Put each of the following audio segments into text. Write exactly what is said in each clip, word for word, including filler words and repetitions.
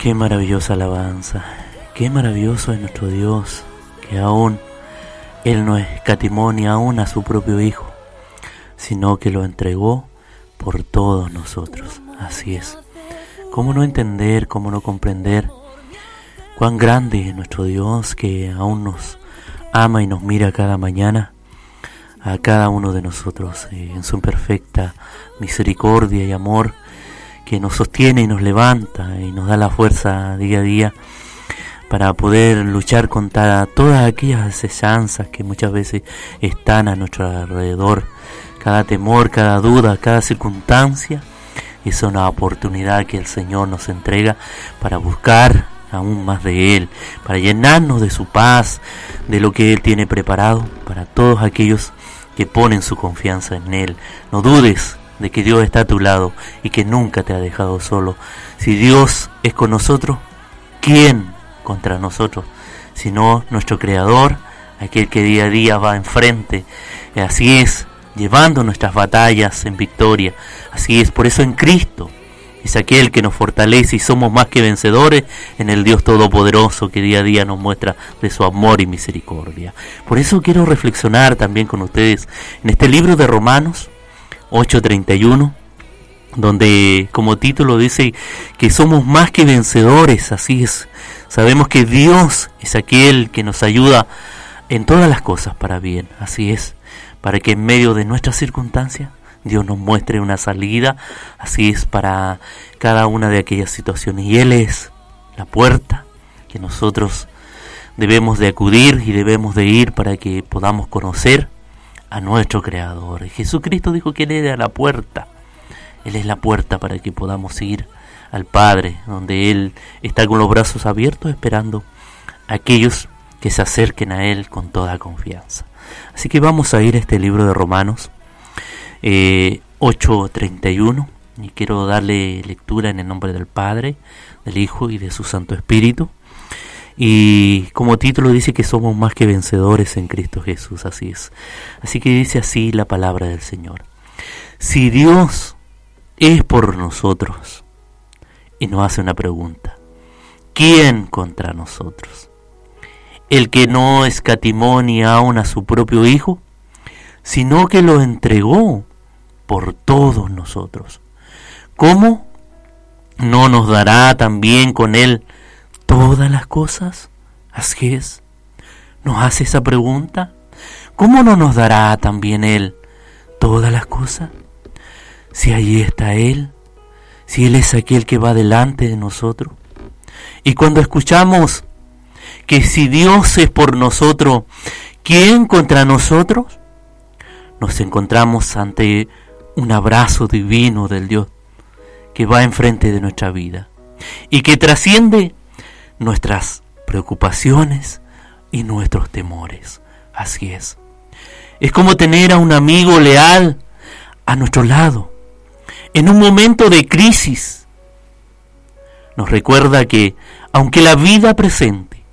Qué maravillosa alabanza, qué maravilloso es nuestro Dios, que aún Él no escatimó ni aún a su propio Hijo, sino que lo entregó por todos nosotros. Así es. ¿Cómo no entender, cómo no comprender cuán grande es nuestro Dios, que aún nos ama y nos mira cada mañana a cada uno de nosotros eh, en su perfecta misericordia y amor, que nos sostiene y nos levanta y nos da la fuerza día a día para poder luchar contra todas aquellas acechanzas que muchas veces están a nuestro alrededor. Cada temor, cada duda, cada circunstancia es una oportunidad que el Señor nos entrega para buscar aún más de Él, para llenarnos de su paz, de lo que Él tiene preparado para todos aquellos que ponen su confianza en Él. No dudes de que Dios está a tu lado y que nunca te ha dejado solo. Si Dios es con nosotros, ¿quién contra nosotros? Sino nuestro Creador, aquel que día a día va enfrente. Así es, llevando nuestras batallas en victoria. Así es, por eso en Cristo es aquel que nos fortalece y somos más que vencedores en el Dios Todopoderoso que día a día nos muestra de su amor y misericordia. Por eso quiero reflexionar también con ustedes en este libro de Romanos ocho treinta y uno, donde como título dice que somos más que vencedores. Así es, sabemos que Dios es aquel que nos ayuda en todas las cosas para bien. Así es, para que en medio de nuestras circunstancias Dios nos muestre una salida. Así es, para cada una de aquellas situaciones, y Él es la puerta que nosotros debemos de acudir y debemos de ir para que podamos conocer a nuestro Creador. Jesucristo dijo que Él era la puerta. Él es la puerta para que podamos ir al Padre, donde Él está con los brazos abiertos esperando a aquellos que se acerquen a Él con toda confianza. Así que vamos a ir a este libro de Romanos eh, ocho treinta y uno, y quiero darle lectura en el nombre del Padre, del Hijo y de su Santo Espíritu. Y como título dice que somos más que vencedores en Cristo Jesús. Así es. Así que dice así la palabra del Señor: si Dios es por nosotros, y nos hace una pregunta, ¿quién contra nosotros? El que no escatimó ni aun a su propio Hijo, sino que lo entregó por todos nosotros, ¿cómo no nos dará también con Él todas las cosas? Así es, nos hace esa pregunta. ¿Cómo no nos dará también Él todas las cosas? Si allí está Él, si Él es aquel que va delante de nosotros. Y cuando escuchamos que si Dios es por nosotros, ¿quién contra nosotros? Nos encontramos ante un abrazo divino del Dios que va enfrente de nuestra vida y que trasciende nuestras preocupaciones y nuestros temores. Así es. Es como tener a un amigo leal a nuestro lado en un momento de crisis. Nos recuerda que aunque la vida presente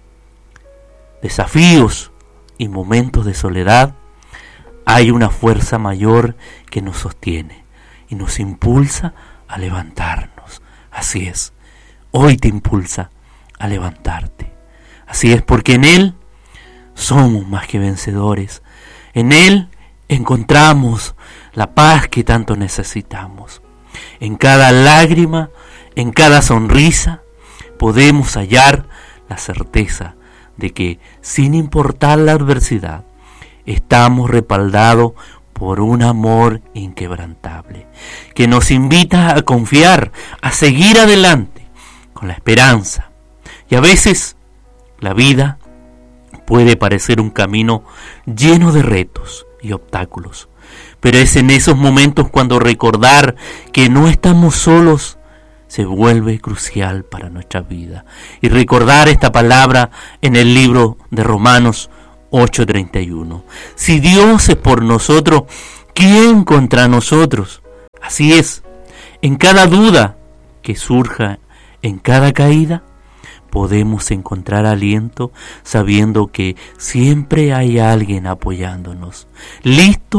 desafíos y momentos de soledad, hay una fuerza mayor que nos sostiene y nos impulsa a levantarnos. Así es. Hoy te impulsa a levantarte. Así es, porque en Él somos más que vencedores. En Él encontramos la paz que tanto necesitamos. En cada lágrima, en cada sonrisa, podemos hallar la certeza de que, sin importar la adversidad, estamos respaldados por un amor inquebrantable, que nos invita a confiar, a seguir adelante, con la esperanza. Y a veces la vida puede parecer un camino lleno de retos y obstáculos, pero es en esos momentos cuando recordar que no estamos solos se vuelve crucial para nuestra vida. Y recordar esta palabra en el libro de Romanos ocho treinta y uno. Si Dios es por nosotros, ¿quién contra nosotros? Así es, en cada duda que surja, en cada caída, podemos encontrar aliento sabiendo que siempre hay alguien apoyándonos, listo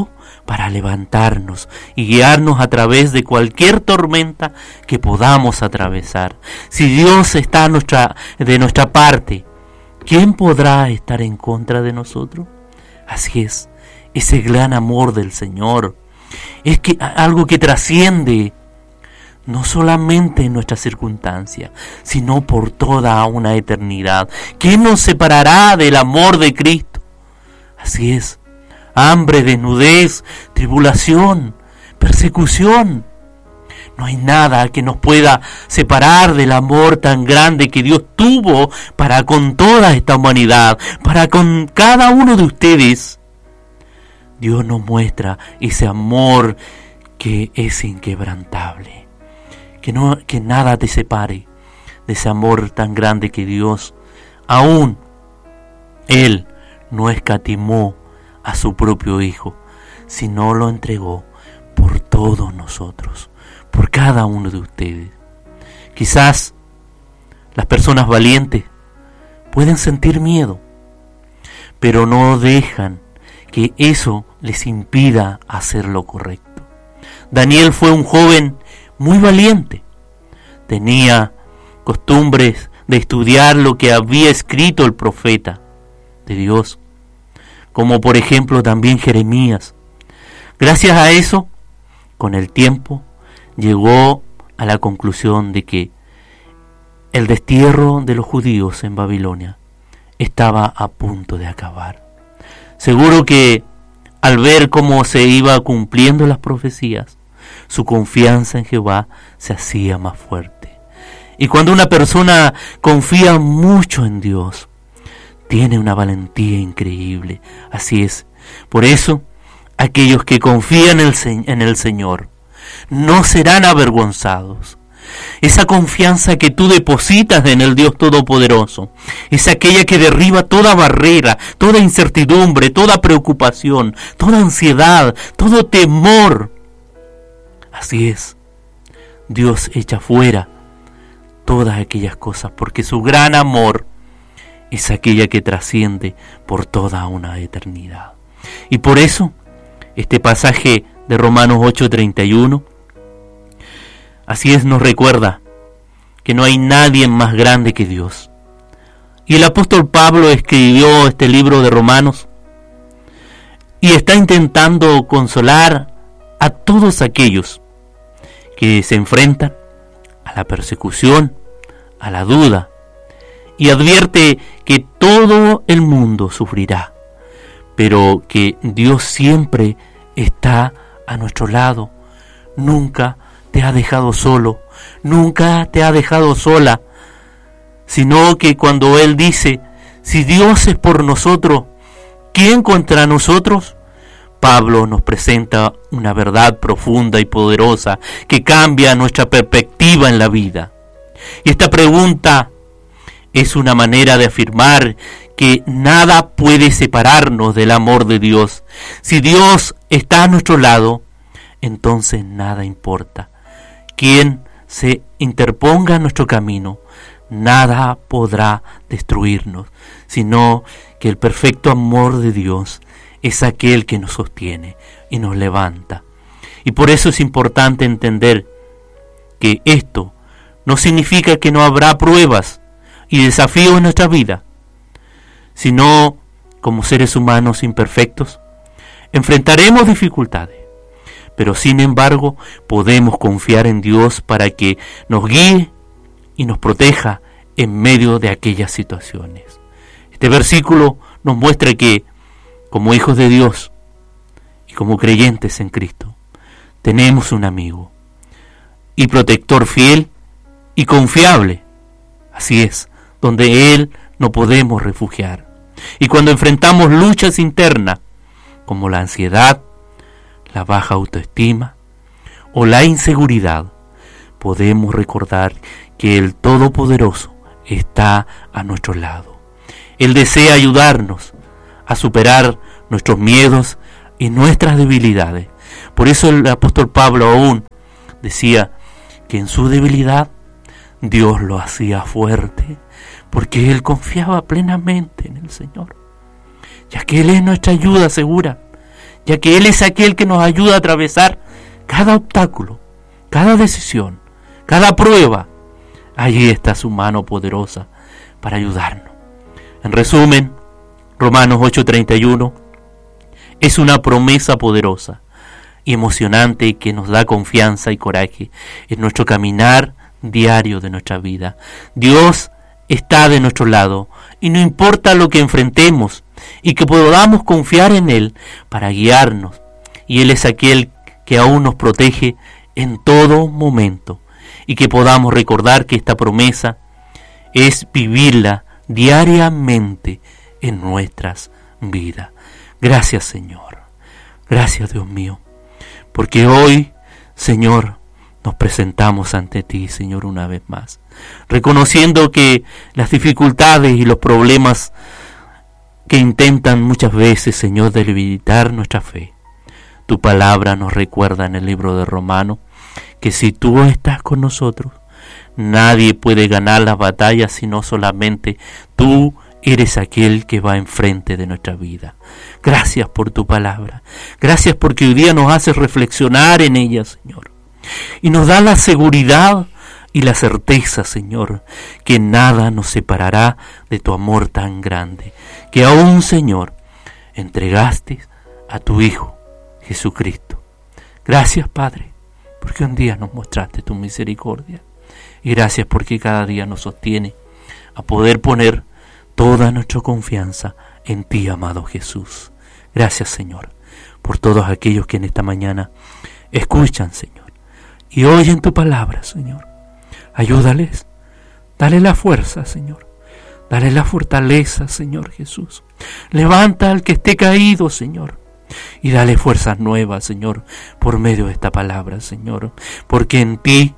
para levantarnos y guiarnos a través de cualquier tormenta que podamos atravesar. Si Dios está a nuestra, de nuestra parte, ¿quién podrá estar en contra de nosotros? Así es, ese gran amor del Señor es que algo que trasciende no solamente en nuestras circunstancias, sino por toda una eternidad. ¿Quién nos separará del amor de Cristo? Así es, hambre, desnudez, tribulación, persecución. No hay nada que nos pueda separar del amor tan grande que Dios tuvo para con toda esta humanidad, para con cada uno de ustedes. Dios nos muestra ese amor que es inquebrantable. Que, no, que nada te separe de ese amor tan grande que Dios, aún Él no escatimó a su propio Hijo, sino lo entregó por todos nosotros, por cada uno de ustedes. Quizás las personas valientes pueden sentir miedo, pero no dejan que eso les impida hacer lo correcto. Daniel fue un joven muy valiente. Tenía costumbres de estudiar lo que había escrito el profeta de Dios, como por ejemplo también Jeremías. Gracias a eso, con el tiempo, llegó a la conclusión de que el destierro de los judíos en Babilonia estaba a punto de acabar. Seguro que al ver cómo se iba cumpliendo las profecías, su confianza en Jehová se hacía más fuerte. Y cuando una persona confía mucho en Dios, tiene una valentía increíble. Así es. Por eso, aquellos que confían en el Señor no serán avergonzados. Esa confianza que tú depositas en el Dios Todopoderoso es aquella que derriba toda barrera, toda incertidumbre, toda preocupación, toda ansiedad, todo temor. Así es, Dios echa fuera todas aquellas cosas, porque su gran amor es aquella que trasciende por toda una eternidad. Y por eso, este pasaje de Romanos ocho treinta y uno, así es, nos recuerda que no hay nadie más grande que Dios. Y el apóstol Pablo escribió este libro de Romanos y está intentando consolar a todos aquellos que se enfrentan a la persecución, a la duda, y advierte que todo el mundo sufrirá, pero que Dios siempre está a nuestro lado. Nunca te ha dejado solo, nunca te ha dejado sola, sino que cuando Él dice, si Dios es por nosotros, ¿quién contra nosotros? Pablo nos presenta una verdad profunda y poderosa que cambia nuestra perspectiva en la vida. Y esta pregunta es una manera de afirmar que nada puede separarnos del amor de Dios. Si Dios está a nuestro lado, entonces nada importa. Quien se interponga en nuestro camino, nada podrá destruirnos, sino que el perfecto amor de Dios es aquel que nos sostiene y nos levanta. Y por eso es importante entender que esto no significa que no habrá pruebas y desafíos en nuestra vida, sino como seres humanos imperfectos, enfrentaremos dificultades, pero sin embargo podemos confiar en Dios para que nos guíe y nos proteja en medio de aquellas situaciones. Este versículo nos muestra que como hijos de Dios y como creyentes en Cristo, tenemos un amigo y protector fiel y confiable. Así es, donde Él nos podemos refugiar. Y cuando enfrentamos luchas internas, como la ansiedad, la baja autoestima o la inseguridad, podemos recordar que el Todopoderoso está a nuestro lado. Él desea ayudarnos a superar nuestros miedos y nuestras debilidades. Por eso el apóstol Pablo aún decía que en su debilidad Dios lo hacía fuerte, porque él confiaba plenamente en el Señor, ya que Él es nuestra ayuda segura, ya que Él es aquel que nos ayuda a atravesar cada obstáculo, cada decisión, cada prueba. Allí está su mano poderosa para ayudarnos. En resumen, Romanos ocho treinta y uno es una promesa poderosa y emocionante que nos da confianza y coraje en nuestro caminar diario de nuestra vida. Dios está de nuestro lado y no importa lo que enfrentemos, y que podamos confiar en Él para guiarnos, y Él es aquel que aún nos protege en todo momento, y que podamos recordar que esta promesa es vivirla diariamente en nuestras vidas. Gracias, Señor. Gracias, Dios mío, porque hoy, Señor, nos presentamos ante ti, Señor, una vez más, reconociendo que las dificultades y los problemas que intentan muchas veces, Señor, debilitar nuestra fe, tu palabra nos recuerda en el libro de Romanos que si tú estás con nosotros, nadie puede ganar las batallas sino solamente tú eres aquel que va enfrente de nuestra vida. Gracias por tu palabra. Gracias porque hoy día nos haces reflexionar en ella, Señor. Y nos da la seguridad y la certeza, Señor, que nada nos separará de tu amor tan grande, que aún, Señor, entregaste a tu Hijo, Jesucristo. Gracias, Padre, porque un día nos mostraste tu misericordia. Y gracias porque cada día nos sostiene a poder poner toda nuestra confianza en ti, amado Jesús. Gracias, Señor, por todos aquellos que en esta mañana escuchan, Señor, y oyen tu palabra, Señor. Ayúdales, dale la fuerza, Señor, dale la fortaleza, Señor Jesús. Levanta al que esté caído, Señor, y dale fuerzas nuevas, Señor, por medio de esta palabra, Señor, porque en ti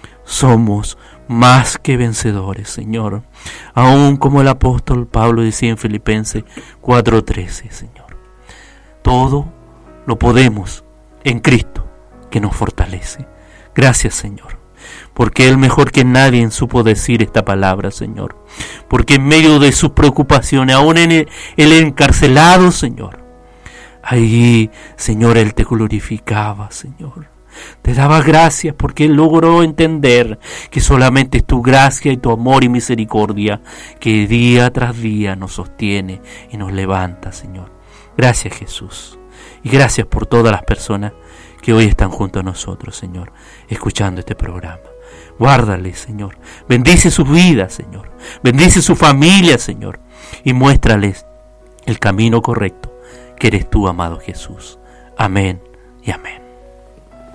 somos más que vencedores, Señor, aún como el apóstol Pablo decía en Filipenses cuatro trece, Señor. Todo lo podemos en Cristo que nos fortalece. Gracias, Señor, porque Él mejor que nadie supo decir esta palabra, Señor, porque en medio de sus preocupaciones, aún en el, el encarcelado, Señor, ahí, Señor, Él te glorificaba, Señor. Te daba gracias porque Él logró entender que solamente es tu gracia y tu amor y misericordia que día tras día nos sostiene y nos levanta, Señor. Gracias, Jesús. Y gracias por todas las personas que hoy están junto a nosotros, Señor, escuchando este programa. Guárdales, Señor. Bendice sus vidas, Señor. Bendice su familia, Señor. Y muéstrales el camino correcto que eres tú, amado Jesús. Amén y amén.